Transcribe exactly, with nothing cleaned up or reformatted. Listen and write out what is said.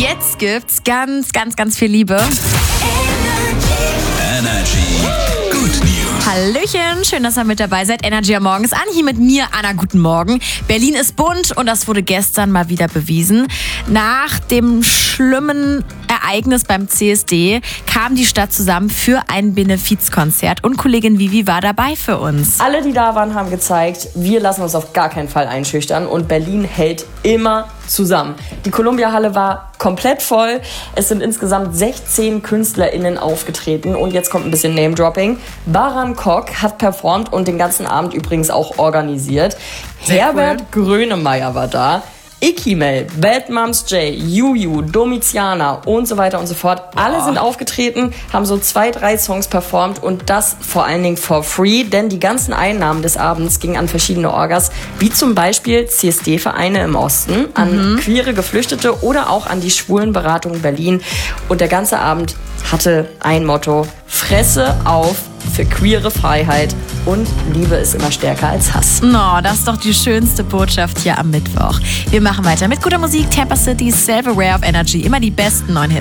Jetzt gibt's ganz, ganz, ganz viel Liebe. Energy. Good News. Hallöchen, schön, dass ihr mit dabei seid. Energy am Morgen ist an, hier mit mir, Anna, guten Morgen. Berlin ist bunt und das wurde gestern mal wieder bewiesen. Nach dem schlimmen Ereignis beim C S D kam die Stadt zusammen für ein Benefizkonzert und Kollegin Vivi war dabei für uns. Alle, die da waren, haben gezeigt, wir lassen uns auf gar keinen Fall einschüchtern und Berlin hält immer zusammen. Die Columbia-Halle war komplett voll. Es sind insgesamt sechzehn KünstlerInnen aufgetreten und jetzt kommt ein bisschen Name-Dropping. Baran Kok hat performt und den ganzen Abend übrigens auch organisiert. Sehr Herbert cool. Grönemeyer war da. Ikimel, Bad Moms J, Juju, Domiziana und so weiter und so fort. Alle oh. sind aufgetreten, haben so zwei, drei Songs performt und das vor allen Dingen for free, denn die ganzen Einnahmen des Abends gingen an verschiedene Orgas, wie zum Beispiel C S D-Vereine im Osten, an mhm. queere Geflüchtete oder auch an die Schwulenberatung Berlin. Und der ganze Abend hatte ein Motto: Fresse auf für queere Freiheit und Liebe ist immer stärker als Hass. No, das ist doch die schönste Botschaft hier am Mittwoch. Wir machen weiter mit guter Musik, Tampa City, Self-Aware of Energy, immer die besten neuen Hits.